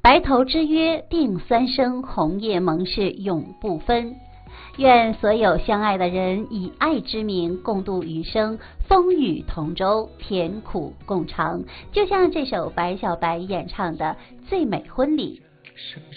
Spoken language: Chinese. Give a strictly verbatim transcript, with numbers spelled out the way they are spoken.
白头之约定三生，红叶盟誓永不分。愿所有相爱的人以爱之名共度余生，风雨同舟，甜苦共尝。就像这首白小白演唱的《最美婚礼》。